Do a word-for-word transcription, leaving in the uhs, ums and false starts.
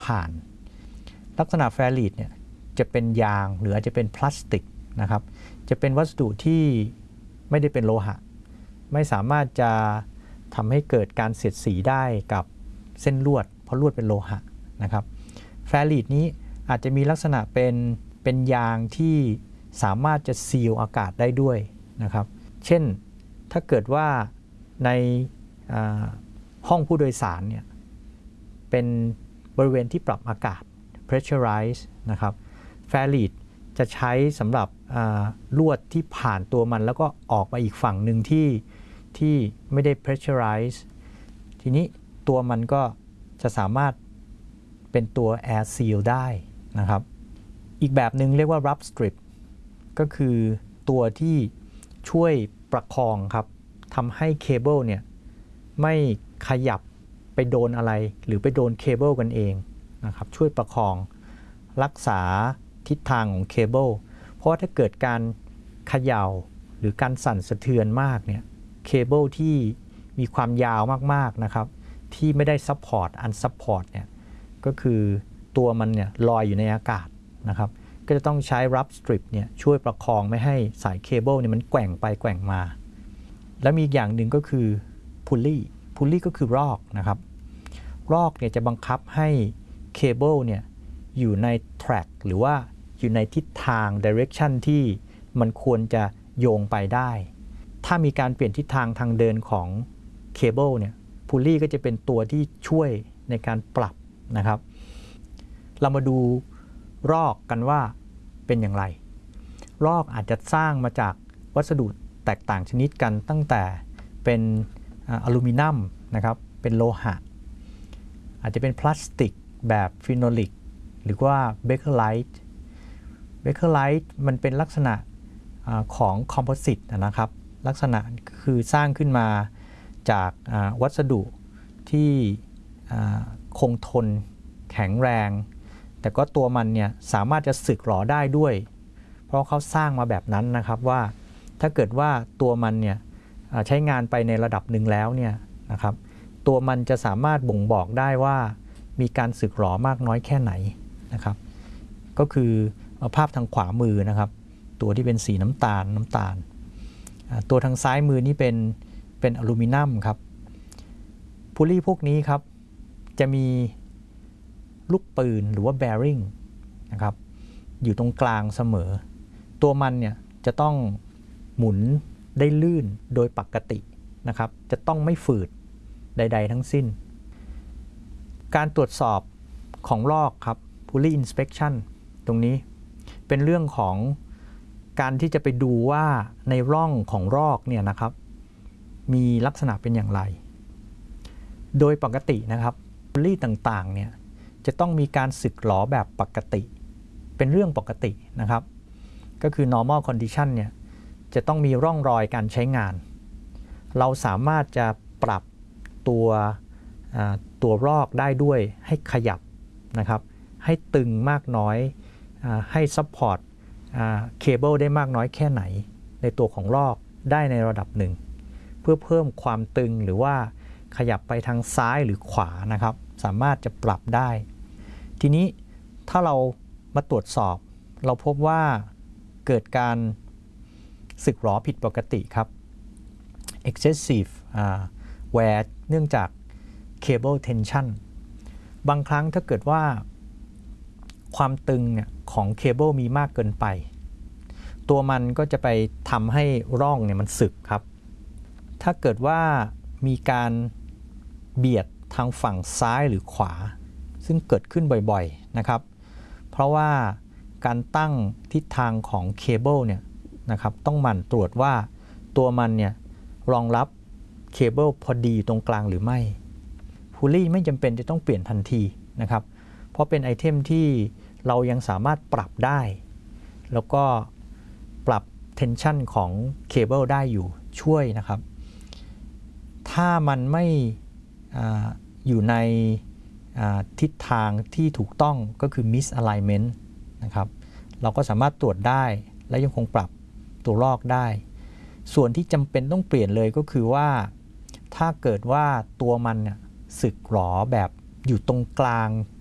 ผ่านลักษณะแฟร์รีดเนี่ยจะเป็นยางหรืออาจจะเป็นพลาสติกนะครับจะเป็นวัสดุที่ไม่ได้เป็นโลหะไม่สามารถจะทำให้เกิดการเสียดสีได้กับเส้นลวดเพราะลวดเป็นโลหะนะครับแฟร์รีดนี้อาจจะมีลักษณะเป็นเป็นยางที่สามารถจะซีลอากาศได้ด้วยนะครับเช่นถ้าเกิดว่าในห้องผู้โดยสารเนี่ยเป็นบริเวณที่ปรับอากาศ pressurize นะครับแฟร์รีดจะใช้สำหรับลวดที่ผ่านตัวมันแล้วก็ออกมาอีกฝั่งหนึ่งที่ที่ไม่ได้ pressurize ทีนี้ตัวมันก็จะสามารถเป็นตัว air seal ได้นะครับอีกแบบหนึ่งเรียกว่า rub strip ก็คือตัวที่ช่วยประคองครับทำให้เคเบิลเนี่ยไม่ขยับไปโดนอะไรหรือไปโดนเคเบิลกันเองนะครับช่วยประคองรักษาทิศทางของเคเบิลเพราะว่าถ้าเกิดการเขย่าหรือการสั่นสะเทือนมากเนี่ยเคเบิลที่มีความยาวมากๆนะครับที่ไม่ได้ซัพพอร์ตอันซัพพอร์ตเนี่ยก็คือตัวมันเนี่ยลอยอยู่ในอากาศนะครับก็จะต้องใช้ rub strip เนี่ยช่วยประคองไม่ให้สายเคเบิลเนี่ยมันแกว่งไปแกว่งมาและมีอีกอย่างหนึ่งก็คือ pulley pulley ก็คือรอกนะครับรอกเนี่ยจะบังคับให้เคเบิลเนี่ยอยู่ใน track หรือว่าอยู่ในทิศทาง direction ที่มันควรจะโยงไปได้ถ้ามีการเปลี่ยนทิศทางทางเดินของเคเบิลเนี่ย pulley ก็จะเป็นตัวที่ช่วยในการปรับนะครับเรามาดูรอกกันว่าเป็นอย่างไรรอกอาจจะสร้างมาจากวัสดุแตกต่างชนิดกันตั้งแต่เป็นอลูมิเนียมนะครับเป็นโลหะอาจจะเป็นพลาสติกแบบฟีโนลิกหรือว่าเบเกอร์ไลท์เบเกอร์ไลท์มันเป็นลักษณะของคอมโพสิตนะครับลักษณะคือสร้างขึ้นมาจากวัสดุที่คงทนแข็งแรงแต่ก็ตัวมันเนี่ยสามารถจะสึกหรอได้ด้วยเพราะเขาสร้างมาแบบนั้นนะครับว่าถ้าเกิดว่าตัวมันเนี่ยใช้งานไปในระดับหนึ่งแล้วเนี่ยนะครับตัวมันจะสามารถบ่งบอกได้ว่ามีการสึกหรอมากน้อยแค่ไหนนะครับก็คือภาพทางขวามือนะครับตัวที่เป็นสีน้ำตาลน้ำตาลตัวทางซ้ายมือนี่เป็นเป็นอลูมิเนียมครับพูลี่พวกนี้ครับจะมีลูกปืนหรือว่า bearing นะครับอยู่ตรงกลางเสมอตัวมันเนี่ยจะต้องหมุนได้ลื่นโดยปกตินะครับจะต้องไม่ฝืดใดๆทั้งสิ้นการตรวจสอบของลอกครับ pulley inspection ตรงนี้เป็นเรื่องของการที่จะไปดูว่าในร่องของรอกเนี่ยนะครับมีลักษณะเป็นอย่างไรโดยปกตินะครับ pulley ต่างๆเนี่ยจะต้องมีการสึกหรอแบบปกติเป็นเรื่องปกตินะครับก็คือ normal condition เนี่ยจะต้องมีร่องรอยการใช้งานเราสามารถจะปรับตัวตัวรอกได้ด้วยให้ขยับนะครับให้ตึงมากน้อยให้ซัพพอร์ตเคเบิลได้มากน้อยแค่ไหนในตัวของรอกได้ในระดับหนึ่งเพื่อเพิ่มความตึงหรือว่าขยับไปทางซ้ายหรือขวานะครับสามารถจะปรับได้ทีนี้ถ้าเรามาตรวจสอบเราพบว่าเกิดการสึกหรอผิดปกติครับ excessive wear เนื่องจาก cable tension บางครั้งถ้าเกิดว่าความตึงของเคเบิลมีมากเกินไปตัวมันก็จะไปทำให้ร่องเนี่ยมันสึกครับถ้าเกิดว่ามีการเบียดทางฝั่งซ้ายหรือขวาซึ่งเกิดขึ้นบ่อยๆนะครับเพราะว่าการตั้งทิศทางของเคเบิลเนี่ยนะครับต้องหมั่นตรวจว่าตัวมันเนี่ยรองรับเคเบิลพอดีตรงกลางหรือไม่พูลี่ไม่จำเป็นจะต้องเปลี่ยนทันทีนะครับเพราะเป็นไอเทมที่เรายังสามารถปรับได้แล้วก็ปรับเทนชันของเคเบิลได้อยู่ช่วยนะครับถ้ามันไม่ อ, อยู่ในทิศทางที่ถูกต้องก็คือ misalignment นะครับเราก็สามารถตรวจได้และยังคงปรับตัวลอกได้ส่วนที่จำเป็นต้องเปลี่ยนเลยก็คือว่าถ้าเกิดว่าตัวมันเนี่ยสึกหรอแบบอยู่ตรงกลาง